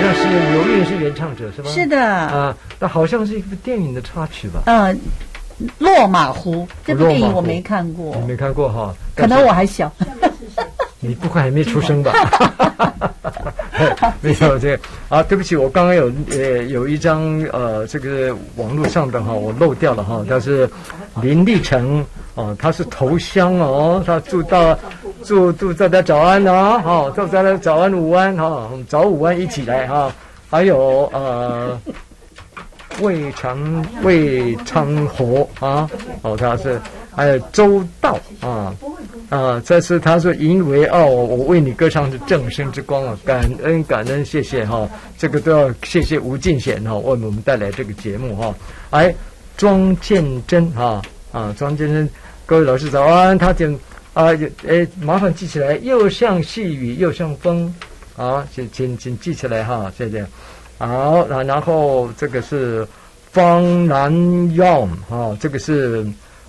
那是刘韵是原唱者是吧？ 是的啊，那好像是一部电影的插曲吧？ 落马湖这部电影我没看过， 你没看过哈？ 可能我还小。 你不会还没出生吧？没有这个啊，对不起，我刚刚有一张这个网络上的哈，我漏掉了哈，但是林立成哦，他是头香哦，他祝大家早安啊，好，祝大家早安午安哈，早午安一起来哈，还有魏昌河啊，哦，他是还有周道这次他说因为我为你歌唱是正声之光啊，感恩谢谢哈，这个都要谢谢吴敬贤哈，为我们带来这个节目哈。庄建真庄建真，各位老师早安，他讲麻烦记起来，又像细雨又像风啊，请记起来哈，谢谢。好，然后这个是方南 Yong 这个是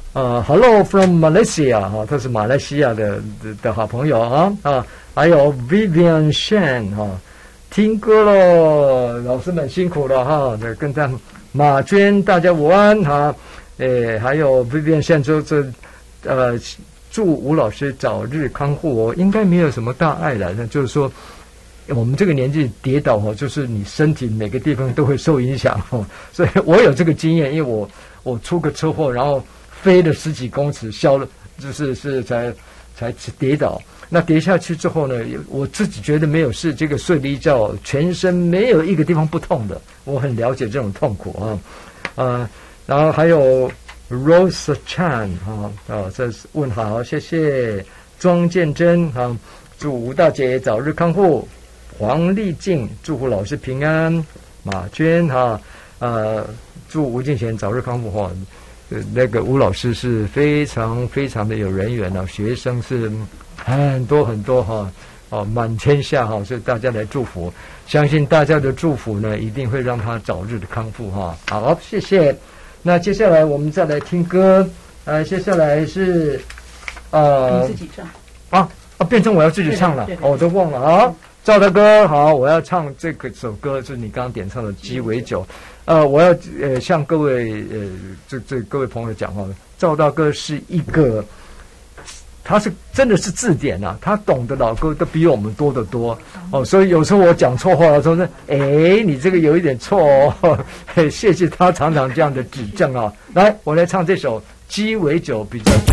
Hello from Malaysia 他是马来西亚的好朋友还有 Vivian Shan 听歌咯，老师们辛苦了跟着马娟大家午安还有 Vivian Shan 祝吴老师早日康复应该没有什么大碍了，那就是说我们这个年纪跌倒就是你身体每个地方都会受影响所以我有这个经验，因为我出个车祸，然后飞了10几公尺，消了就是才跌倒。那跌下去之后呢，我自己觉得没有事，这个睡了一觉，全身没有一个地方不痛的，我很了解这种痛苦然后还有 Rose Chan 这是问好，谢谢庄建真祝吴大姐早日康复。黄丽静祝福老师平安，马娟祝吴敬贤早日康复那个吴老师是非常非常的有人缘学生是很多满天下所以大家来祝福，相信大家的祝福呢一定会让他早日的康复好，谢谢。那接下来我们再来听歌，接下来是你自己唱变成我要自己唱了，我都忘了赵大哥好，我要唱这首歌，就是你刚刚点唱的鸡尾酒。我要向各位各位朋友讲赵大哥是一个，他是真的是字典他懂的老歌都比我们多得多所以有时候我讲错话的时候你这个有一点错谢谢他常常这样的指正来，我来唱这首鸡尾酒比较。